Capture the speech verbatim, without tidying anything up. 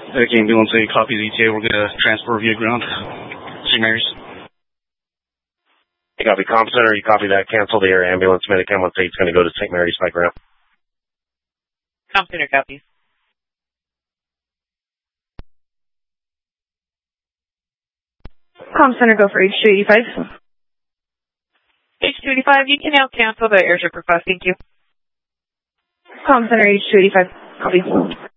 Medic ambulance A, copy the E T A. We're going to transfer via ground. Saint Mary's. You copy Comm Center, you copy that. Cancel the air ambulance. Medic ambulance eight is going to go to Saint Mary's by ground. Comm Center copies. Comm Center, go for H two eighty-five. H two eighty-five, you can now cancel the airship request. Thank you. Comm Center, H two eighty-five, copy.